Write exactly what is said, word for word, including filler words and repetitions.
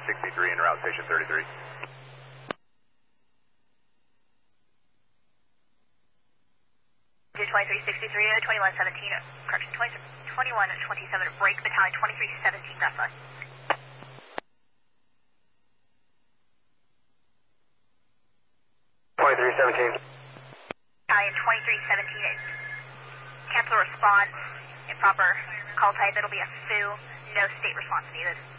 sixty-three en route, station thirty-three. twenty-three sixty-three, twenty-one seventeen, correction, twenty-one twenty-seven, break battalion twenty-three seventeen, Vespa. twenty-three seventeen. Battalion twenty-three seventeen, cancel response, improper call type, it'll be a F U, no state response needed.